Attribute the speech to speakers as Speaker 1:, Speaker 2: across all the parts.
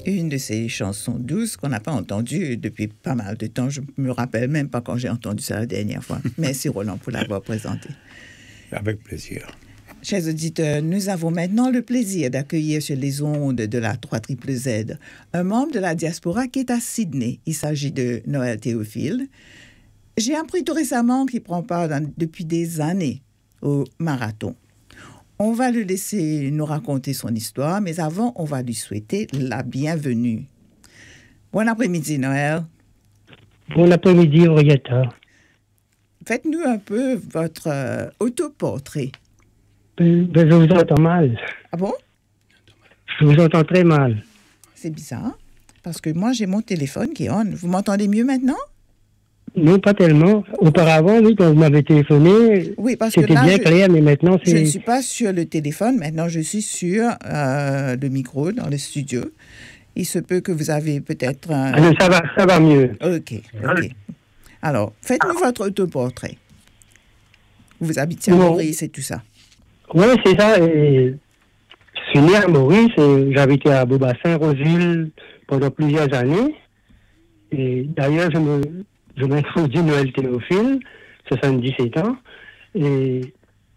Speaker 1: Une de ces chansons douces qu'on n'a pas entendues depuis pas mal de temps. Je ne me rappelle même pas quand j'ai entendu ça la dernière fois. Merci Roland pour l'avoir présenté.
Speaker 2: Avec plaisir.
Speaker 1: Chers auditeurs, nous avons maintenant le plaisir d'accueillir sur les ondes de la 3ZZZ un membre de la diaspora qui est à Sydney. Il s'agit de Noël Théophile. J'ai appris tout récemment qu'il prend part depuis des années au marathon. On va le laisser nous raconter son histoire, mais avant, on va lui souhaiter la bienvenue. Bon après-midi, Noël.
Speaker 3: Bon après-midi, Henrietta.
Speaker 1: Faites-nous un peu votre autoportrait.
Speaker 3: Je vous entends mal.
Speaker 1: Ah bon?
Speaker 3: Je vous entends très mal.
Speaker 1: C'est bizarre, parce que moi, j'ai mon téléphone qui est on. Vous m'entendez mieux maintenant?
Speaker 3: Non, pas tellement. Auparavant, oui, quand vous m'avez téléphoné,
Speaker 1: oui, parce que
Speaker 3: c'était
Speaker 1: là,
Speaker 3: bien clair, mais maintenant, c'est...
Speaker 1: Je ne suis pas sur le téléphone, maintenant je suis sur le micro dans le studio. Il se peut que vous avez peut-être...
Speaker 3: Ah non, ça va mieux.
Speaker 1: OK. Alors, faites-nous votre autoportrait. Vous habitez à Maurice et tout ça.
Speaker 3: Oui, c'est ça. Et je suis né à Maurice et j'habitais à Beaubassin, Roseville, pendant plusieurs années. Et d'ailleurs, je m'introduis Noël Théophile, 77 ans. Et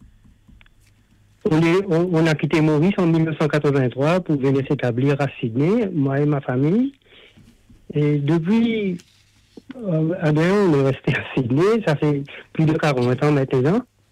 Speaker 3: on a quitté Maurice en 1983 pour venir s'établir à Sydney, moi et ma famille. Et depuis, on est resté à Sydney, ça fait plus de 40 ans maintenant.